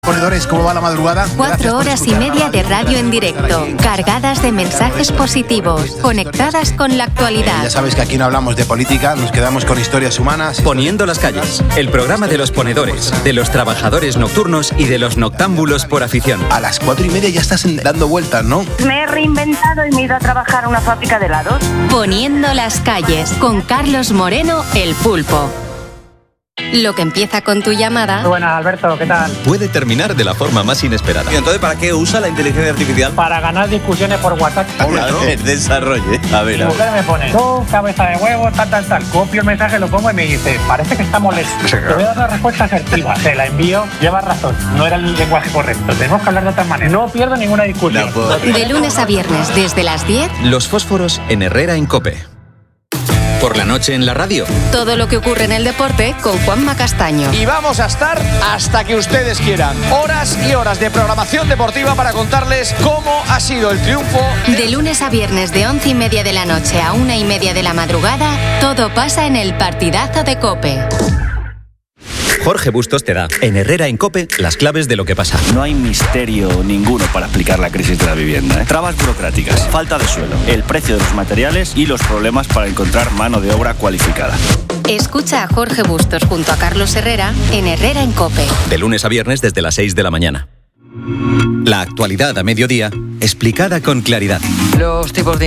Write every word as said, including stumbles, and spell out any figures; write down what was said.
ponedores, ¿cómo va la madrugada? Cuatro horas y media de radio en directo, cargadas de mensajes positivos, conectadas con la actualidad. Ya sabes que aquí no hablamos de política, nos quedamos con historias humanas. Poniendo las calles, el programa de los ponedores, de los trabajadores nocturnos y de los noctámbulos por afición. A las cuatro y media ya estás dando vueltas, ¿no? Me he reinventado y me he ido a trabajar a una fábrica de helados. Poniendo las calles, con Carlos Moreno, el Pulpo. Lo que empieza con tu llamada... Muy buenas, Alberto, ¿qué tal? Puede terminar de la forma más inesperada. ¿Y entonces para qué usa la inteligencia artificial? Para ganar discusiones por WhatsApp. A ver, desarrolle. A ver, Mi mujer me pone, tú, cabeza de huevo, tal, tal, tal. Copio el mensaje, lo pongo y me dice, parece que está molesto. Te voy a dar una respuesta asertiva. Se la envío, llevas razón. No era el lenguaje correcto. Tenemos que hablar de otra manera. No pierdo ninguna discusión. No de lunes a viernes, desde las diez... Los fósforos en Herrera en COPE. Por la noche en la radio. Todo lo que ocurre en el deporte con Juanma Castaño. Y vamos a estar hasta que ustedes quieran. Horas y horas de programación deportiva para contarles cómo ha sido el triunfo. De lunes a viernes de once y media de la noche a una y media de la madrugada, todo pasa en el partidazo de COPE. Jorge Bustos te da, en Herrera en COPE, las claves de lo que pasa. No hay misterio ninguno para explicar la crisis de la vivienda, ¿eh? Trabas burocráticas, falta de suelo, el precio de los materiales y los problemas para encontrar mano de obra cualificada. Escucha a Jorge Bustos junto a Carlos Herrera en Herrera en COPE. De lunes a viernes desde las seis de la mañana. La actualidad a mediodía, explicada con claridad. Los tipos de